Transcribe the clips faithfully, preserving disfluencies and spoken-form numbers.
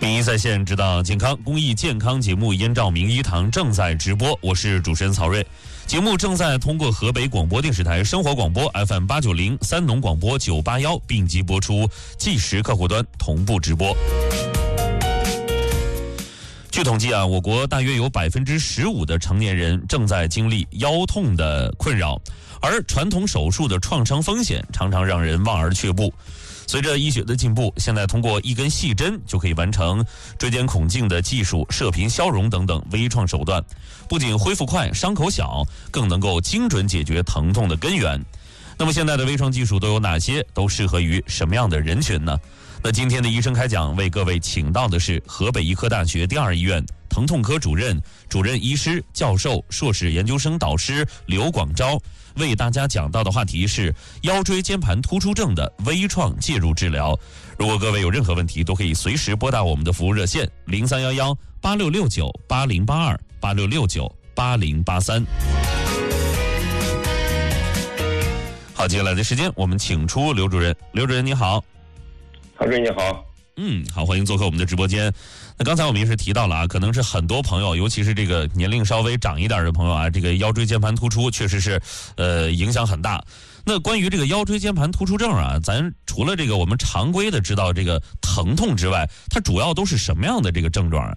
名医在线，指导健康公益健康节目《燕赵名医堂》正在直播，我是主持人曹睿。节目正在通过河北广播电视台生活广播 F M 八九零、三农广播九八幺并机播出，计时客户端同步直播。据统计啊，我国大约有百分之十五的成年人正在经历腰痛的困扰，而传统手术的创伤风险常常让人望而却步。随着医学的进步，现在通过一根细针就可以完成椎间孔镜的技术、射频消融等等微创手段，不仅恢复快、伤口小，更能够精准解决疼痛的根源。那么现在的微创技术都有哪些？都适合于什么样的人群呢？那今天的医生开讲为各位请到的是河北医科大学第二医院疼痛科主任、主任医师、教授、硕士研究生导师刘广昭。为大家讲到的话题是腰椎间盘突出症的微创介入治疗。如果各位有任何问题，都可以随时拨打我们的服务热线零三幺幺八六六九八零八二八六六九八零八三。好，接下来的时间我们请出刘主任。刘主任你好。 曹主任你好。 嗯，好，欢迎做客我们的直播间。那刚才我们也是提到了啊，可能是很多朋友，尤其是这个年龄稍微长一点的朋友啊，这个腰椎间盘突出确实是呃影响很大。那关于这个腰椎间盘突出症啊，咱除了这个我们常规的知道这个疼痛之外，它主要都是什么样的这个症状啊？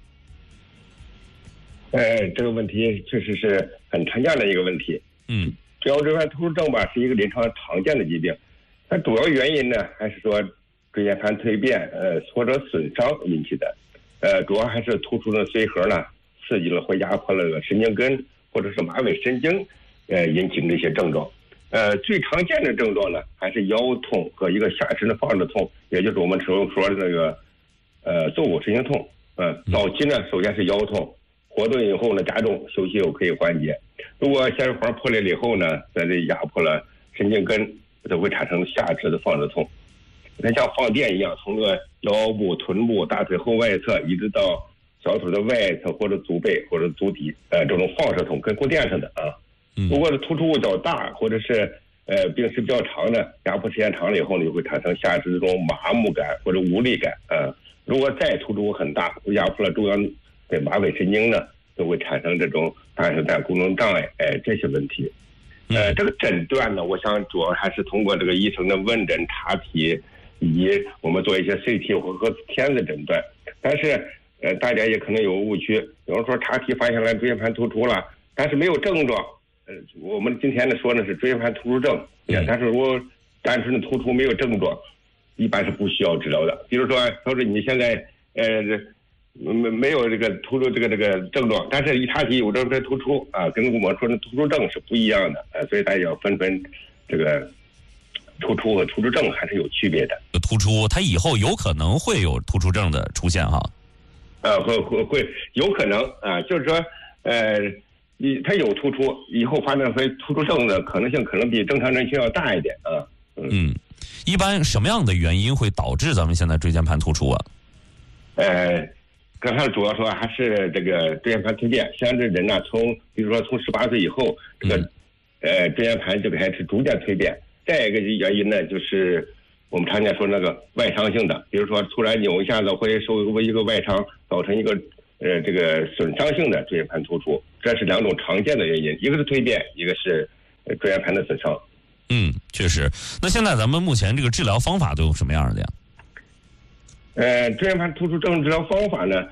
呃，这个问题确实是很常见的一个问题。 嗯， 腰椎盘突出症吧，是一个临床常见的疾病，它主要原因呢，还是说椎间盘蜕变呃或者损伤引起的。呃，主要还是突出的髓核呢刺激了或压迫了神经根或者是马尾神经，呃引起的这些症状。呃，最常见的症状呢还是腰痛和一个下肢的放着痛，也就是我们常说的那个呃坐骨神经痛。呃，早期呢首先是腰痛，活动以后呢加重，休息后可以缓解。如果线环破裂了以后呢，在这压迫了神经根，就会产生下肢的放着痛。它像放电一样，从这个腰部、臀部、大腿后外侧，一直到小腿的外侧或者足背或者足底，呃，这种放射痛跟过电似的啊。如果是突出物较大，或者是呃病史比较长的，压迫时间长了以后呢，就会产生下肢这种麻木感或者无力感啊。如果再突出物很大，压迫了中央的马尾神经呢，就会产生这种大声带功能障碍，哎，这些问题。呃，这个诊断呢，我想主要还是通过这个医生的问诊查体，以及我们做一些 C T 或核磁片的诊断。但是呃，大家也可能有误区，有人说查体发现了椎间盘突出了，但是没有症状。呃，我们今天呢说的是椎间盘突出症，嗯、但是如果单纯的突出没有症状，一般是不需要治疗的。比如说，要是你现在呃没没有这个突出这个这个症状，但是一查体有这个突出啊，跟我们说的突出症是不一样的。呃，所以大家要分分这个突出和突出症还是有区别的。 突出它以后有可能会有突出症的出现哈。 呃，会会会有可能啊，就是说呃。你它有突出，以后发展为突出症的可能性可能比正常人群要大一点啊。 嗯，嗯一般什么样的原因会导致咱们现在椎间盘突出啊？ 呃，刚才主要说还是这个椎间盘突变，像这人呢，从比如说从十八岁以后，这个、嗯、呃椎间盘就开始逐渐蜕变。再一个原因呢，就是我们常见说那个外伤性的，比如说突然扭一下子会受一个外伤，造成一个呃这个损伤性的椎间盘突出。这是两种常见的原因，一个是蜕变，一个是椎间盘的损伤。 嗯，确实。那现在咱们目前这个治疗方法都有什么样的呀？ 呃，椎间盘突出症治疗方法呢，